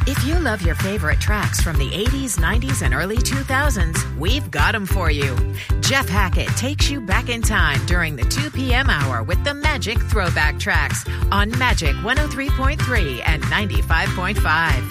If you love your favorite tracks from the 80s, 90s, and early 2000s, we've got them for you. Jeff Hackett takes you back in time during the 2 p.m. hour with the Magic Throwback Tracks on Magic 103.3 and 95.5.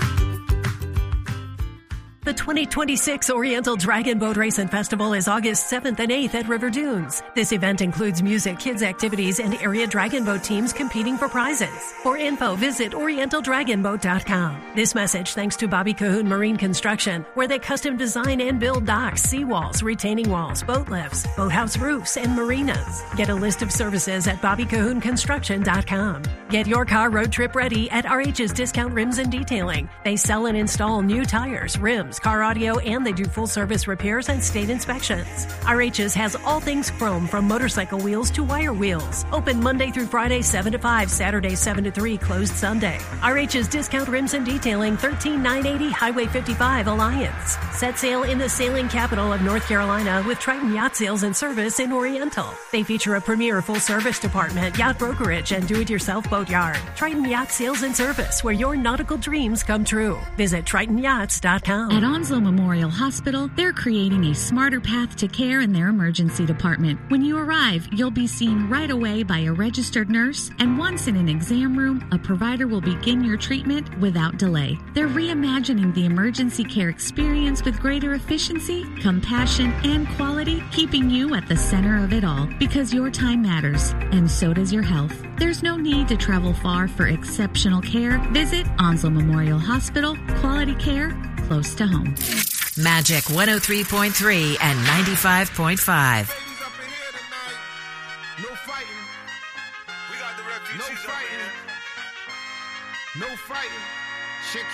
The 2026 Oriental Dragon Boat Race and Festival is August 7th and 8th at River Dunes. This event includes music, kids' activities, and area dragon boat teams competing for prizes. For info, visit orientaldragonboat.com. This message thanks to Bobby Cahoon Marine Construction, where they custom design and build docks, seawalls, retaining walls, boat lifts, boathouse roofs, and marinas. Get a list of services at bobbycahoonconstruction.com. Get your car road trip ready at RH's Discount Rims and Detailing. They sell and install new tires, rims, car audio, and they do full-service repairs and state inspections. RH's has all things chrome, from motorcycle wheels to wire wheels. Open Monday through Friday, 7 to 5, Saturday, 7 to 3, closed Sunday. RH's Discount Rims and Detailing, 13980 Highway 55, Alliance. Set sail in the sailing capital of North Carolina with Triton Yacht Sales and Service in Oriental. They feature a premier full-service department, yacht brokerage, and do-it-yourself boat yard. Triton Yacht Sales and Service, where your nautical dreams come true. Visit TritonYachts.com. At Onslow Memorial Hospital, they're creating a smarter path to care in their emergency department. When you arrive, you'll be seen right away by a registered nurse, and once in an exam room, a provider will begin your treatment without delay. They're reimagining the emergency care experience with greater efficiency, compassion, and quality, keeping you at the center of it all, because your time matters, and so does your health. There's no need to travel far for exceptional care. Visit Onslow Memorial Hospital. Quality care close to home. Magic 103.3 and 95.5. No fighting. We got the refugees. No fighting. No fighting.